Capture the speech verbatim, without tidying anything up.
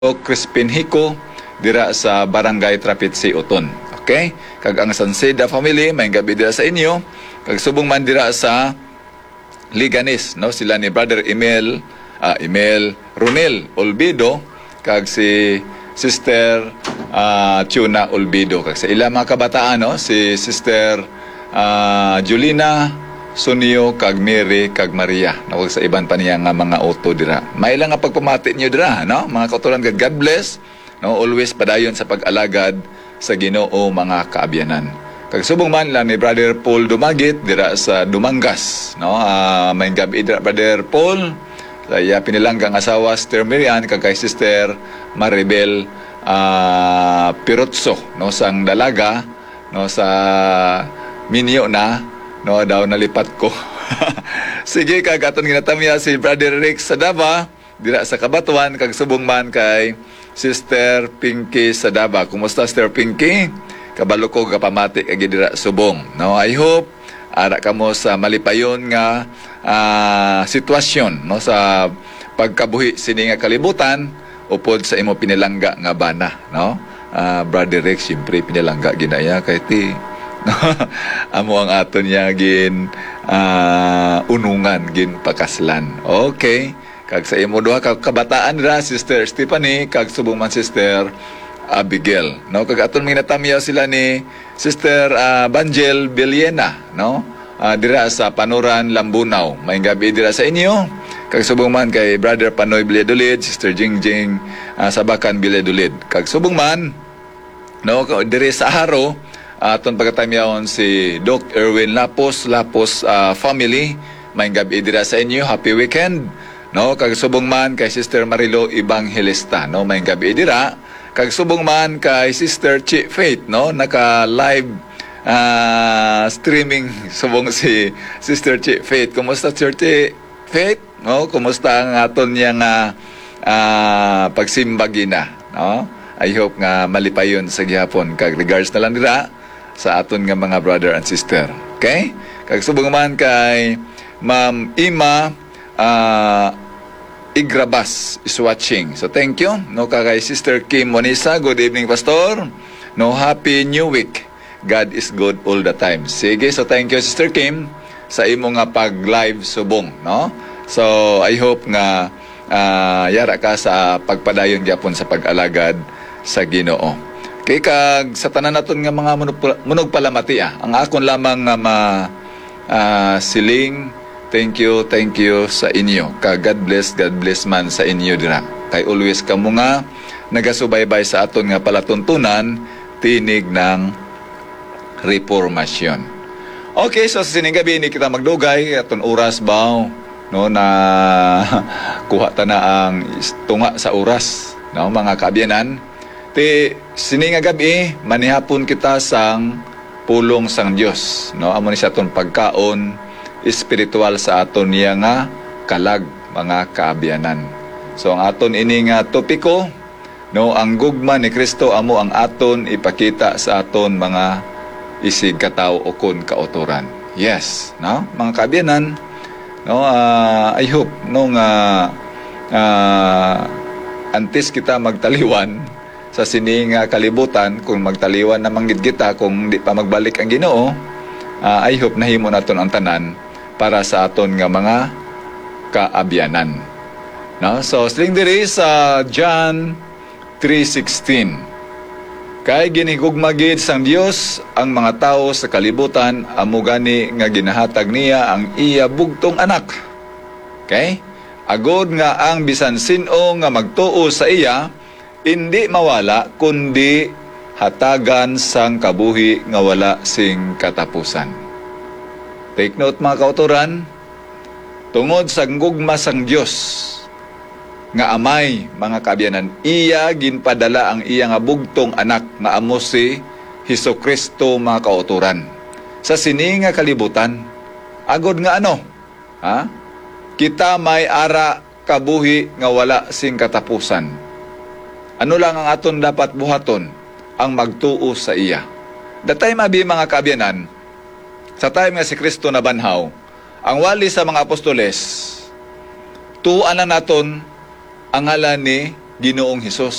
Crispin Hico dira sa Barangay Trapitsi, Uton. Okay? Kag ang San Seda family may gabi dira sa inyo. Kag subong man dira sa Liganis, no? Sila ni Brother Emil, uh, Emil Ronel Olbido kag si Sister uh, Tuna Olbido. Kag sa ilang mga kabataan, no? Si Sister uh, Julina Sunio kag Mary kag Maria, nawag sa iban pa niya nga mga auto dira. May lang nga pagpamati niyo dira, no? Mga kautulan, God bless, no? Always padayon sa pag-alagad sa Ginoo, mga kaabyanan. Kag subong man lang ni Brother Paul Dumagit dira sa Dumangas, no? Uh, may gabi dira Brother Paul sa iya pinilanggang asawa Sister Miriam kag kay Sister Maribel uh, Pirotso, no? Sang dalaga, no? Sa Minyo na, no, daw nalipat ko. Sige, kag aton ginatamya si Brother Rick Sadaba dira sa Kabatuan, kag subong man kay Sister Pinky Sadaba. Kumusta, Sister Pinky? Kabalo ko kapamati kag dira subong. No, I hope ara kamo sa malipayon nga uh, sitwasyon, no, sa pagkabuhi sini nga kalibutan upod sa imo pinilangga nga bana, no? Uh, Brother Rick, siyempre pinilangga ginaya kay ti amo ang aton niya gin uh, unungan, gin pakaslan. Okay, kag sa imo duha ka kabataan ra, Sister Stephanie kag subong man Sister Abigail, no? Kag aton minatamya sila ni Sister uh, Banjel Biliena, no? Uh, dira sa Panuran, Lambunaw. May gabi dira sa inyo. Kag subong man kay Brother Panoy Biledulid, Sister Jingjing uh, Sabakan Biledulid. Kag subong man, no, diri sa Haro, aton pagkatamyaon si Doc Erwin Lapos, Lapos uh, family. May gabi dira sa inyo. Happy weekend, no? Kag subong man kay Sister Marilo Evangelista, no? May gabi dira. Kag subong man kay Sister Chi Faith, no? Naka live uh, streaming subong si Sister Chi Faith. Kumusta, Sister Chi Faith? No? Kumusta ang aton niya nga uh, pagsimbagina, no? I hope nga malipayon sa gihapon. Kag regards na lang dira sa aton nga mga brother and sister. Okay? Kag subong man kay Ma'am Ima uh, Igrabas is watching. So thank you. No, kay Sister Kim Monisa, good evening, Pastor. No, happy new week. God is good all the time. Sige, so thank you, Sister Kim, sa imo nga pag-live subong, no? So I hope nga uh, yara ka sa pagpadayon gyapon sa pag-alagad sa Ginoo. Kay kag sa tanan naton nga mga munog palamati, ah, ang akon lamang nga ma uh, siling, thank you, thank you sa inyo. Kag God bless, God bless man sa inyo dira. Kay always kamo nga nagasubaybay sa aton nga palatuntunan, tinig ng reformasyon. Okay, so sa sining gabi ni kita magdugay aton oras baw, no, na kuha ta na ang tunga sa oras, no, mga kaabyanan. Ti sini nga gabi manihapon kita sang pulong sang Dios, no? Amo ni sa aton pagkaon espiritual sa aton niya nga kalag, mga kaabyanan. So ang aton ini nga topiko, no, ang gugma ni Kristo amo ang aton ipakita sa aton mga isig katawo o kun kauturan. Yes, no, mga kaabyanan, no, uh, I hope no nga uh, antes kita magtaliwan sa sining uh, kalibutan, kung magtaliwan na manggid kita, kung di pa magbalik ang Ginoo, uh, I hope nahimo naton ang tanan para sa aton nga mga kaabyanan, no? So siling diri sa John three sixteen, kay ginigugmagid sang Dios ang mga tawo sa kalibutan, amo gani nga ginahatag niya ang iya bugtong anak. Okay? Agod nga ang bisan sin-o nga magtuo sa iya hindi mawala, kundi hatagan sang kabuhi nga wala sing katapusan. Take note, mga kauturan, tungod sa gugma sang Dios nga amay, mga kaabyanan, iya ginpadala ang iya nga bugtong anak nga amo si Hesukristo, mga kauturan, sa sini nga kalibutan. Agod nga ano? Ha? Kita may ara kabuhi nga wala sing katapusan. Ano lang ang aton dapat buhaton? Ang magtuo sa iya. Datay mabi, mga kaabyanan, sa time nga si Kristo na banhaw, ang wali sa mga apostoles, tuan na naton ang ngalan ni Ginoong Hesus.